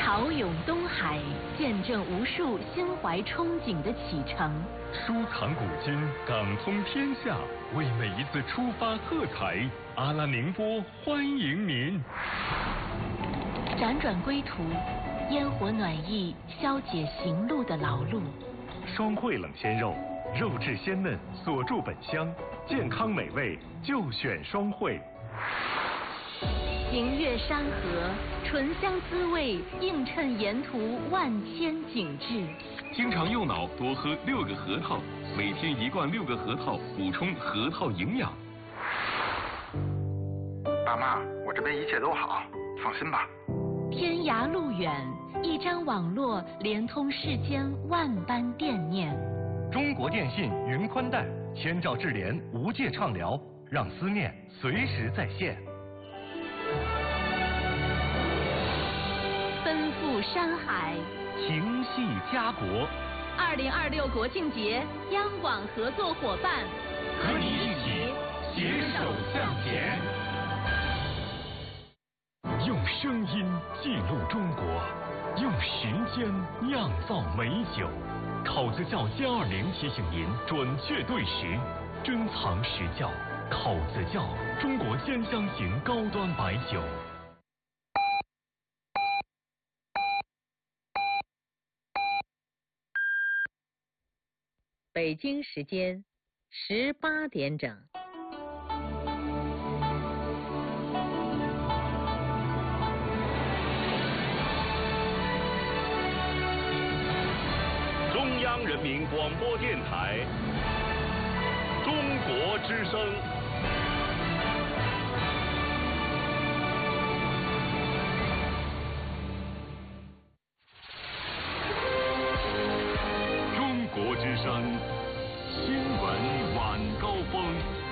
潮涌东海，见证无数心怀憧憬的启程。 收藏古今，港通天下，为每一次出发喝彩。阿拉宁波欢迎您。 辗转归途，烟火暖意消解行路的劳碌。 双汇冷鲜肉，肉质鲜嫩，锁住本香，健康美味就选双汇。 行越山河，醇香滋味映衬沿途万千景致。 经常右脑，多喝6个核桃，每天1罐6个核桃，补充核桃营养。 爸妈，我这边一切都好，放心吧。 天涯路远，一张网络连通世间万般惦念。 中国电信云宽带，千兆智联无界畅聊，让思念随时在线。 奔赴山海， 情系家国。 2026国庆节，央广合作伙伴， 和你一起携手向前。 用声音记录中国，用时间酿造美酒。口子窖+20提醒您准确对时，珍藏实窖。口子窖，中国兼香型高端白酒。 北京时间18点整。 中央人民广播电台，中国之声。 中国之声新闻晚高峰。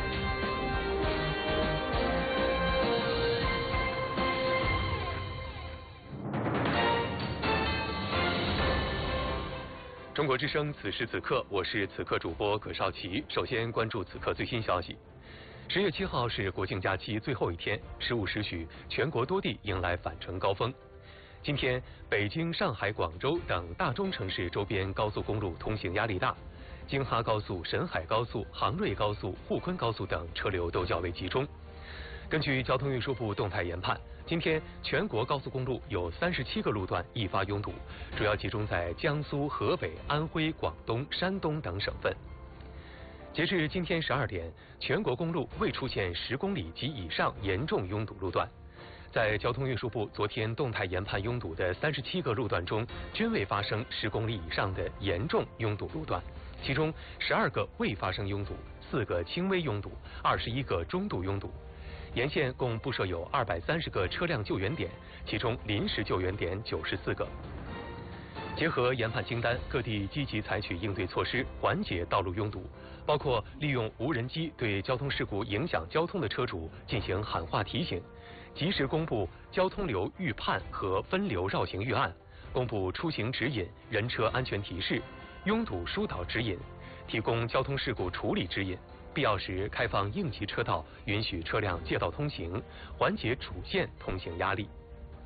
中国之声，此时此刻，我是此刻主播葛绍奇。首先关注此刻最新消息。10月7号是国庆假期最后一天，15时许，全国多地迎来返程高峰。今天，北京、上海、广州等大中城市周边高速公路通行压力大，京哈高速、沈海高速、杭瑞高速、沪昆高速等车流都较为集中。根据交通运输部动态研判，今天全国高速公路有37个路段易发拥堵，主要集中在江苏、河北、安徽、广东、山东等省份。截至今天12点，全国公路未出现10公里及以上严重拥堵路段。在交通运输部昨天动态研判拥堵的37个路段中，均未发生10公里以上的严重拥堵路段，其中12个未发生拥堵，4个轻微拥堵，21个中度拥堵。沿线共布设有230个车辆救援点，其中临时救援点94个。结合研判清单，各地积极采取应对措施，缓解道路拥堵，包括利用无人机对交通事故影响交通的车主进行喊话提醒，及时公布交通流预判和分流绕行预案，公布出行指引、人车安全提示、拥堵疏导指引，提供交通事故处理指引，必要时开放应急车道，允许车辆借道通行，缓解主线通行压力。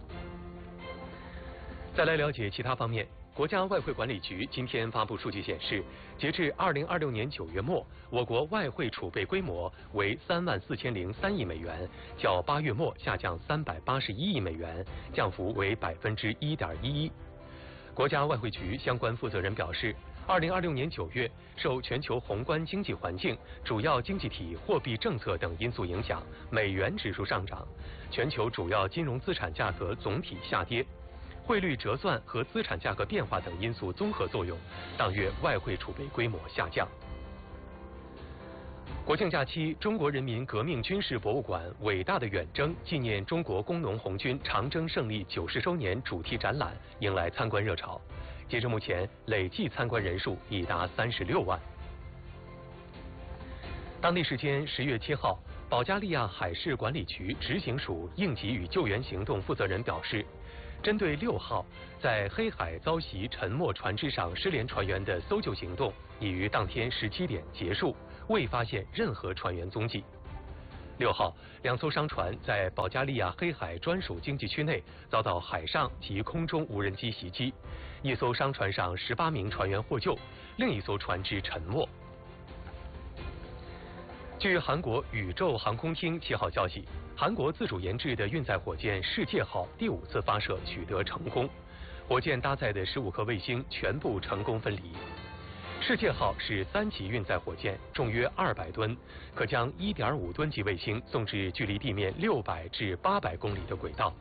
再来了解其他方面。国家外汇管理局今天发布数据显示，截至2026年9月末，我国外汇储备规模为34003亿美元，较8月末下降381亿美元，降幅为1.11%。国家外汇局相关负责人表示，2026年9月，受全球宏观经济环境、主要经济体货币政策等因素影响，美元指数上涨，全球主要金融资产价格总体下跌。汇率折算和资产价格变化等因素综合作用，当月外汇储备规模下降。国庆假期，中国人民革命军事博物馆“伟大的远征”纪念中国工农红军长征胜利90周年主题展览迎来参观热潮，截至目前，累计参观人数已达36万。当地时间10月7号，保加利亚海事管理局执行署应急与救援行动负责人表示，针对6号在黑海遭袭沉没船只上失联船员的搜救行动已于当天17点结束，未发现任何船员踪迹。 6号，2艘商船在保加利亚黑海专属经济区内遭到海上及空中无人机袭击，一艘商船上18名船员获救，另一艘船只沉没。据韩国宇宙航空厅7号消息，韩国自主研制的运载火箭世界号第5次发射取得成功，火箭搭载的15颗卫星全部成功分离。世界号是3级运载火箭，重约200吨，可将1.5吨级卫星送至距离地面600至800公里的轨道。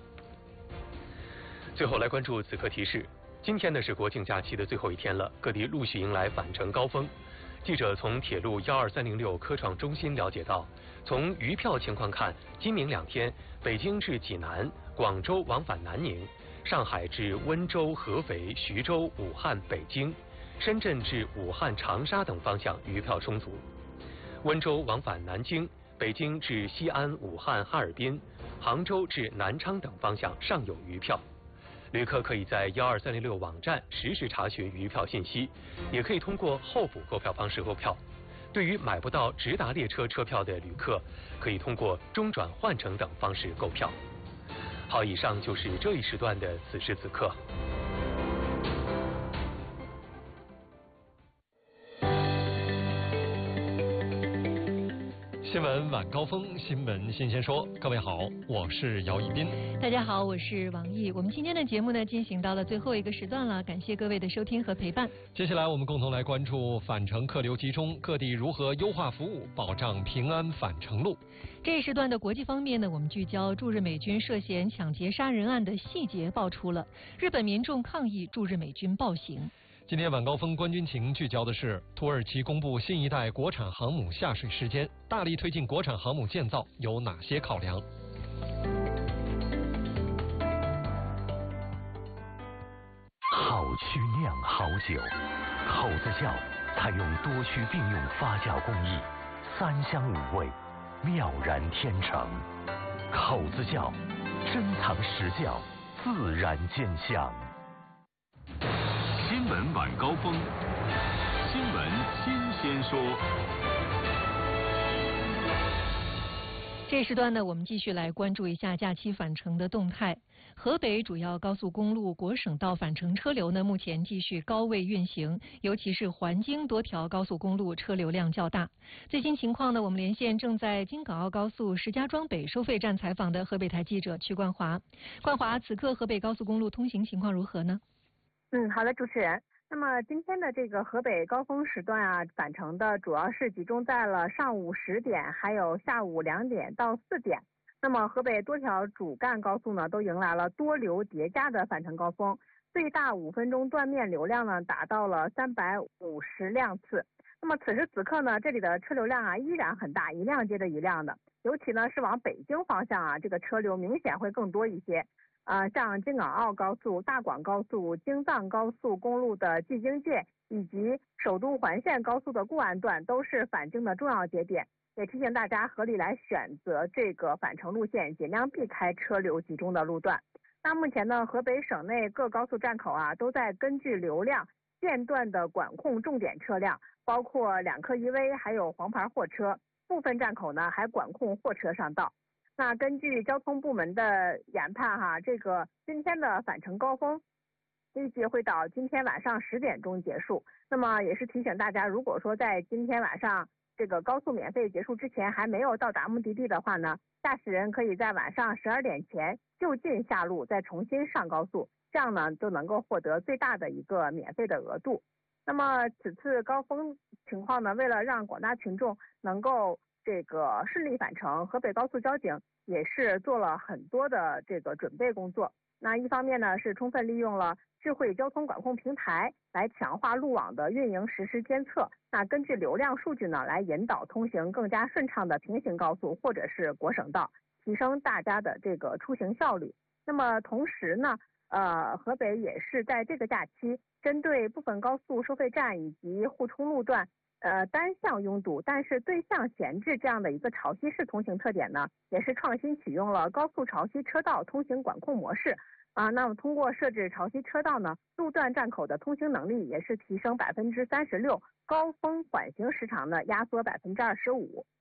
最后来关注此刻提示，今天呢是国庆假期的最后一天了，各地陆续迎来返程高峰。记者从铁路12306科创中心了解到，从余票情况看，今明2天，北京至济南、广州往返南宁，上海至温州、合肥、徐州、武汉、北京，深圳至武汉、长沙等方向余票充足。温州往返南京，北京至西安、武汉、哈尔滨，杭州至南昌等方向尚有余票。旅客可以在12306网站实时查询余票信息，也可以通过候补购票方式购票。对于买不到直达列车车票的旅客，可以通过中转换乘等方式购票。好，以上就是这一时段的此时此刻。 新闻晚高峰，新闻新鲜说。各位好，我是姚一斌。 大家好，我是王毅。我们今天的节目呢进行到了最后一个时段了，感谢各位的收听和陪伴。 接下来我们共同来关注返程客流集中，各地如何优化服务，保障平安返程路。 这一时段的国际方面呢，我们聚焦驻日美军涉嫌抢劫杀人案的细节爆出了，日本民众抗议驻日美军暴行。 今天晚高峰关军情聚焦的是土耳其公布新一代国产航母下水时间，大力推进国产航母建造有哪些考量？ 好曲酿好酒，口子窖采用多区并用发酵工艺，3香5味，妙然天成。口子窖珍藏实窖，自然见香。 新闻晚高峰，新闻新鲜说。 这时段呢，我们继续来关注一下假期返程的动态。河北主要高速公路国省道返程车流呢，目前继续高位运行，尤其是环京多条高速公路车流量较大。最新情况呢，我们连线正在京港澳高速石家庄北收费站采访的河北台记者曲冠华。冠华，此刻河北高速公路通行情况如何呢？ 好的，主持人。那么今天的这个河北高峰时段啊，返程的主要是集中在了上午10点，还有下午2点到4点。那么河北多条主干高速呢，都迎来了多流叠加的返程高峰，最大5分钟断面流量呢达到了350辆次。那么此时此刻呢，这里的车流量啊依然很大，一辆接着一辆的，尤其呢是往北京方向啊，这个车流明显会更多一些。像京港澳高速、大广高速、京藏高速公路的蓟京界以及首都环线高速的固安段都是返京的重要节点，也提醒大家合理来选择这个返程路线，尽量避开车流集中的路段。那目前呢，河北省内各高速站口啊都在根据流量间断的管控重点车辆，包括2客1危还有黄牌货车，部分站口呢还管控货车上道。那根据交通部门的研判哈，这个今天的返程高峰预计会到今天晚上10点钟结束。那么也是提醒大家，如果说在今天晚上这个高速免费结束之前还没有到达目的地的话呢，驾驶人可以在晚上12点前就近下路，再重新上高速，这样呢就能够获得最大的一个免费的额度。那么此次高峰情况呢，为了让广大群众能够这个顺利返程，河北高速交警也是做了很多的这个准备工作。那一方面呢，是充分利用了智慧交通管控平台来强化路网的运营实时监测，那根据流量数据呢，来引导通行更加顺畅的平行高速或者是国省道，提升大家的这个出行效率。那么同时呢，河北也是在这个假期针对部分高速收费站以及互通路段单向拥堵，但是对向闲置这样的一个潮汐式通行特点呢，也是创新启用了高速潮汐车道通行管控模式那么通过设置潮汐车道呢，路段站口的通行能力也是提升36%，高峰缓行时长呢压缩25%。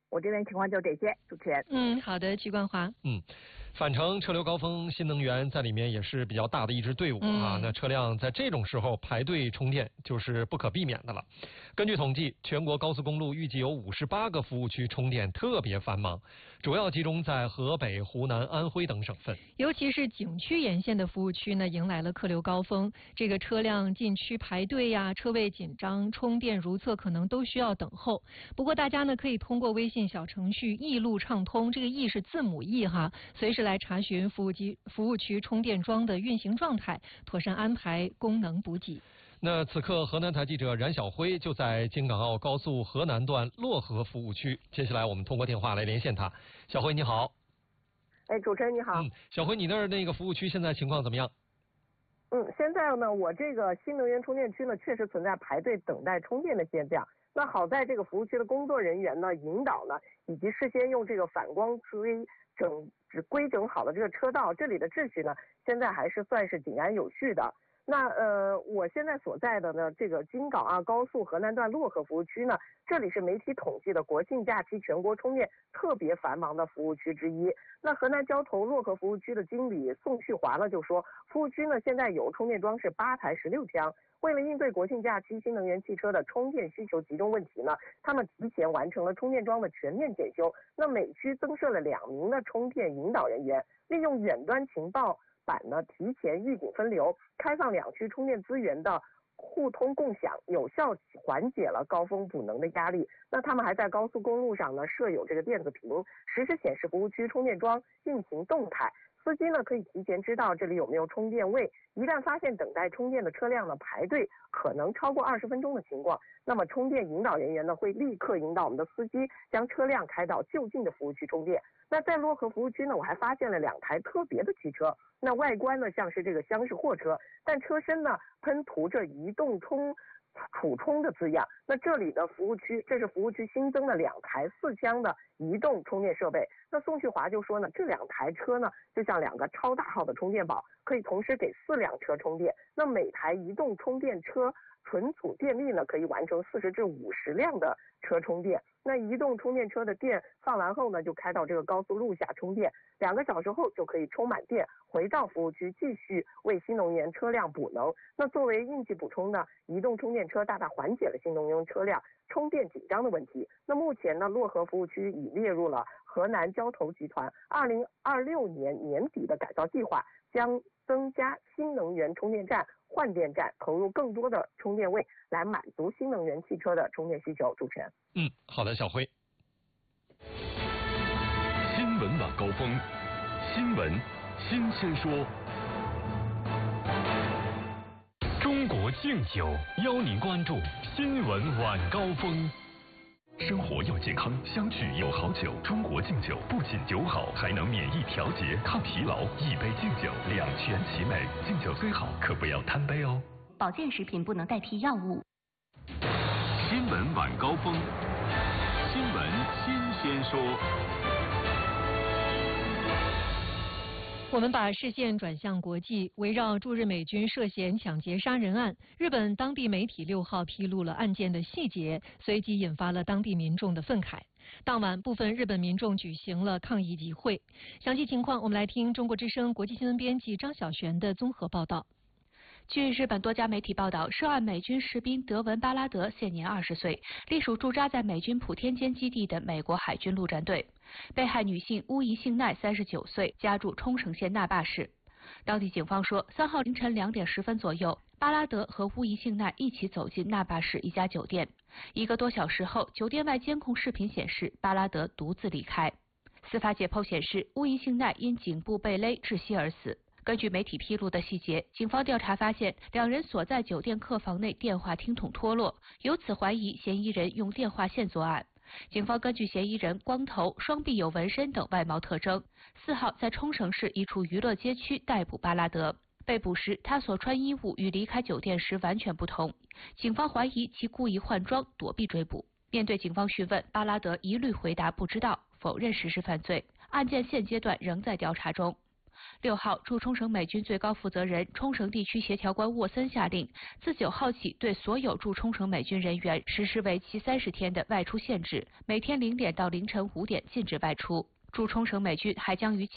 我这边情况就这些，主持人。 好的，曲冠华。 返程车流高峰，新能源在里面也是比较大的一支队伍啊。那车辆在这种时候排队充电就是不可避免的了。根据统计，全国高速公路预计有58个服务区充电特别繁忙，主要集中在河北、湖南、安徽等省份。 尤其是景区沿线的服务区呢，迎来了客流高峰。这个车辆进区排队呀，车位紧张，充电如厕可能都需要等候。不过大家呢可以通过微信小程序“易路畅通”，这个“易”是字母 E 哈，随时来查询服务区充电桩的运行状态，妥善安排功能补给。 那此刻河南台记者冉晓辉就在京港澳高速河南段漯河服务区，接下来我们通过电话来连线他。小辉你好。 主持人你好。 小辉，你那儿那个服务区现在情况怎么样？ 现在呢，我这个新能源充电区呢，确实存在排队等待充电的现象。那好在这个服务区的工作人员呢，引导呢，以及事先用这个反光规整好的这个车道，这里的秩序呢，现在还是算是井然有序的。那我现在所在的呢，这个京港澳高速河南段漯河服务区呢，这里是媒体统计的国庆假期全国充电特别繁忙的服务区之一。那河南交投漯河服务区的经理宋旭华呢就说，服务区呢现在有充电桩是8台16枪。为了应对国庆假期新能源汽车的充电需求集中问题呢，他们提前完成了充电桩的全面检修。那每区增设了2名的充电引导人员，利用远端情报板呢，提前预警分流，开放2区充电资源的互通共享，有效缓解了高峰补能的压力。那他们还在高速公路上呢设有这个电子屏，实时显示服务区充电桩运行动态。司机呢可以提前知道这里有没有充电位，一旦发现等待充电的车辆呢排队可能超过20分钟的情况，那么充电引导人员呢会立刻引导我们的司机将车辆开到就近的服务区充电。那在漯河服务区呢，我还发现了2台特别的汽车，那外观呢像是这个厢式货车，但车身呢喷涂着移动储充的字样。那这里的服务区，这是服务区新增的2台4枪的移动充电设备。那宋旭华就说呢，这2台车呢就像2个超大号的充电宝，可以同时给4辆车充电。那每台移动充电车存储电力呢可以完成40至50辆的车充电。那移动充电车的电放完后呢，就开到这个高速路下充电，2个小时后就可以充满电，回到服务区继续为新能源车辆补能。那作为应急补充呢，移动充电车大大缓解了新能源车辆充电紧张的问题。那目前呢，漯河服务区已列入了河南交投集团2026年年底的改造计划，将增加新能源充电站、换电站，投入更多的充电位，来满足新能源汽车的充电需求。主持人。 好的，小辉。 新闻晚高峰，新闻新鲜说。中国敬酒邀您关注新闻晚高峰。生活要健康，相聚有好酒。中国敬酒不仅酒好，还能免疫调节、抗疲劳。一杯敬酒，两全其美。敬酒虽好，可不要贪杯哦。 保健食品不能代替药物。 新闻晚高峰，新闻新鲜说。 我们把视线转向国际，围绕驻日美军涉嫌抢劫杀人案，日本当地媒体6号披露了案件的细节，随即引发了当地民众的愤慨。当晚，部分日本民众举行了抗议集会。详细情况，我们来听中国之声国际新闻编辑张晓璇的综合报道。 据日本多家媒体报道，涉案美军士兵德文·巴拉德现年20岁，隶属驻扎在美军普天间基地的美国海军陆战队。被害女性乌宜幸奈39岁，家住冲绳县那霸市。当地警方说，3号凌晨2点10分左右，巴拉德和乌宜幸奈一起走进那霸市一家酒店。1个多小时后，酒店外监控视频显示，巴拉德独自离开。司法解剖显示，乌宜幸奈因颈部被勒窒息而死。根据媒体披露的细节，警方调查发现，2人所在酒店客房内电话听筒脱落，由此怀疑嫌疑人用电话线作案。警方根据嫌疑人光头、双臂有纹身等外貌特征，4号在冲绳市一处娱乐街区逮捕巴拉德。被捕时，他所穿衣物与离开酒店时完全不同，警方怀疑其故意换装躲避追捕。面对警方询问，巴拉德一律回答不知道，否认实施犯罪。案件现阶段仍在调查中。 6号，驻冲绳美军最高负责人、冲绳地区协调官沃森下令，自9号起对所有驻冲绳美军人员实施为期30天的外出限制，每天0点到凌晨5点禁止外出。驻冲绳美军还将于